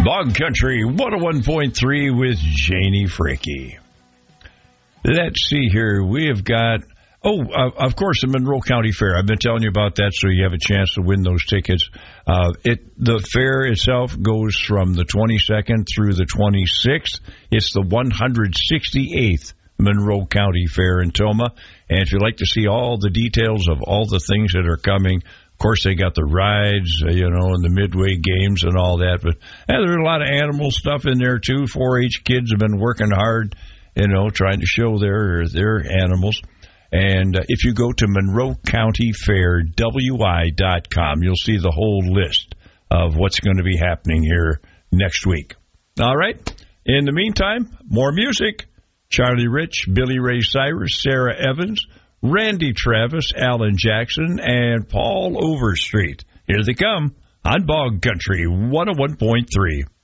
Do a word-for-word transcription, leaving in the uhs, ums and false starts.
Bog Country one oh one point three with Janie Fricke. Let's see here. We have got, oh, uh, of course, the Monroe County Fair. I've been telling you about that, so you have a chance to win those tickets. Uh, it the fair itself goes from the twenty-second through the twenty-sixth. It's the one hundred sixty-eighth Monroe County Fair in Tomah. And if you'd like to see all the details of all the things that are coming, of course, they got the rides, uh, you know, and the midway games and all that. But yeah, there's a lot of animal stuff in there, too. four H kids have been working hard, you know, trying to show their their animals. And uh, if you go to Monroe County Fair W I dot com, you'll see the whole list of what's going to be happening here next week. All right. In the meantime, more music. Charlie Rich, Billy Ray Cyrus, Sarah Evans, Randy Travis, Alan Jackson, and Paul Overstreet. Here they come on Bog Country one oh one point three.